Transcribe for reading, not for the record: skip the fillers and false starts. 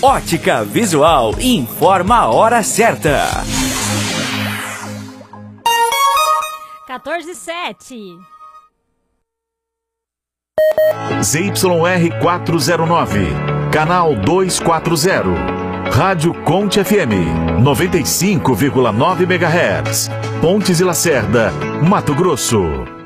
Ótica Visual informa a hora certa. 14h07. ZYR 409, canal 240, Rádio Conte FM, 95,9 MHz, Pontes e Lacerda, Mato Grosso.